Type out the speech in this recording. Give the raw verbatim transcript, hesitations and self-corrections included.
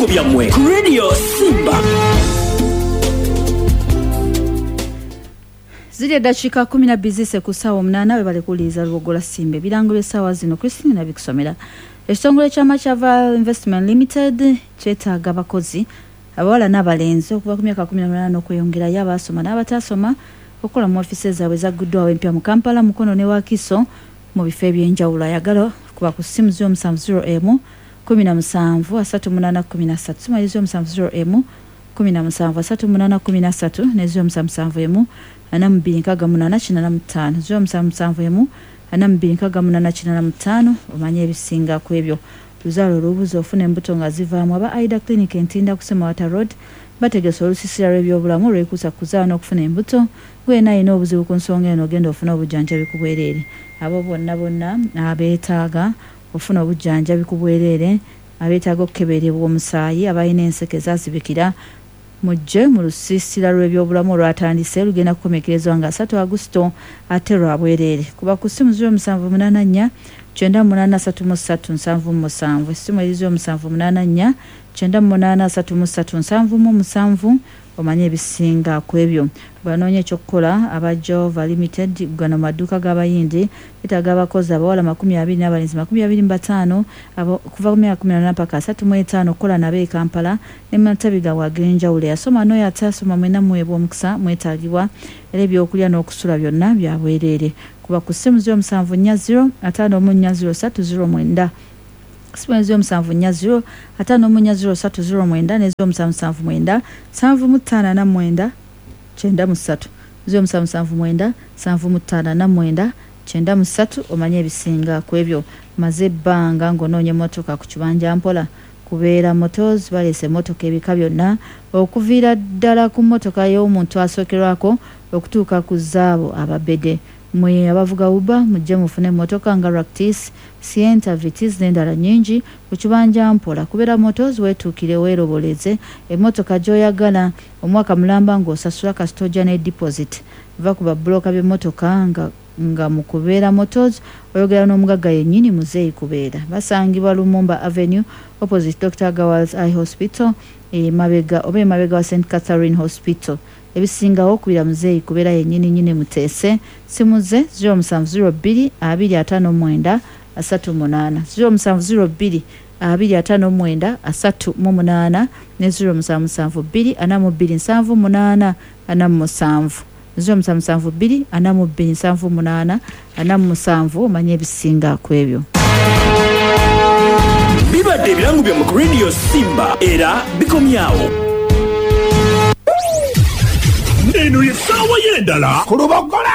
ebirango byammwe ku Radio Simba. Zile dakika kumi na bizise kusawa mnana we bale kuliza Lugogola Simba. Birango byesawa zino Christine na bikusomera. Ekitongole ky'ama Val Investment Limited kyetaaga abakozi abawala n'abalenzi okuva ku myaka kumi na munaana okweyongera y'abasoma n'abatasoma okukola mu ofisi zaabwe zagguddwawo empya mu Kampala, Mukono ne Wakiso mu bifo eby'enjawulo. Ayagala kuba ku ssimu zero musanvu zero emu kumi na musanvu asatu munaana kumi na ssatu simu zero musanvu zero emu kumi na musanvu asatu munaana kumi na ssatu ne zero musanvu musanvu emu ana mu bbiri nkaaga munaana kinaana mu ttaano zero musanvu musanvu emu ana mu bbiri nkaaga munaana kinaana mu ttaano omanye ebisinga ku ebyo. Luzaalo olubuuza ofuna embuto nga zivaamu. Aba Aida Clinic Ntinda ku Semawata Road bategese olusiisira lw'ebyobulamu olwekuusa kuzaala n'okufuna embuto. Gwena alina obuzibu ku nsonga eno ogenda ofuna obujjanjabi ku bwereere. Abo bonna bonna abeetaaga ofuna obujjanjabi ku bwereere, abeetaaga okukeberebwa omusaayi, abalina enseke zaazibikira, mujje mu lusiisira lw'ebyobulamu olwatandise lugenda kukomekerezwa nga asatu Augusito ate lwa bwereere. Kuba ku ssimu zero musanvu munaana nnya kyenda munaana asatu mu ssatu nsanvu mu musanvu essimu erizo musanvu munaana nnya kyenda munaana asatu mu ssatu nsanvu mu musanvu omanye ebisinga ku ebyo. Banoonya ekyokukola aba Jova Limited gano maduuka g'abayindi betaaga abakozi abawala makumi abiri n'abalenzi makumi abiri mu bataano kuva ku myaka kumi na munaana paka asatu mu etaano okukola nabo e Kampala ne Matabiga wag'enjawulo. Yasoma n'oyo ataasoma mwena muweebwa omukisa mwetaagibwa era ebyokulya n'okusula byonna bya bwereere. Kuba ku ssimu zero musanvu nnya zero ataano mu nnya zero ssatu zero mwenda simu zero musanvu nnya zero ataano mu nnya zero ssatu zero mwenda ne zero musanvu musanvu mwenda sanvu mu ttaano ana mwenda kyenda mu ssatu zero musanvu musanvu mwenda sanvu mu ttaano ana mwenda kyenda mu ssatu omanye ebisinga ku ebyo. Maze ebbanga ng'onoonya emmotoka ku kibanja mpola. Kubeera Motors baleese emmotoka ebika byonna okuviira ddala ku mmotoka y'omuntu asookerwako okutuuka ku zaabo ababede. Mwe abavuga Uber mujje mufune emmotoka nga Ractis, Sienta, Vitis n'endala nnyingi ku kibanja mpola. Kubeera Motors weetuukire weeroboleze emmotoka gy'oyagala omwaka mulamba ng'osasula kasitoja ne deposit. Va ku babulooka b'emmotoka nga nga mu Kubeera Motors oyogera n'omugagga yennyini Muzeeyi Kubeera. Basangibwa Lumumba Avenue opposite Doctor Gawal's Eye Hospital e mabega oba emabega wa Saint Catherine Hospital. Ebisingawo kubira Muzeeyi Kubeera yennyini nyini muteese. Simuze zero musanvu zero bbiri abiri ataano mwenda asatu munaana zero musanvu zero bbiri abiri ataano mwenda asatu mu munaana ne zero musanvu musanvu bbiri ana mu bbiri nsanvu munaana ana mu musanvu zero musanvu musanvu bbiri ana mu bbiri nsanvu munaana ana mu musanvu omanye ebisinga ku ebyo. Bibadde ebirango bya mu Radio Simba era bikomyawo. Eno ye ssaawa y'endala ku Lubogola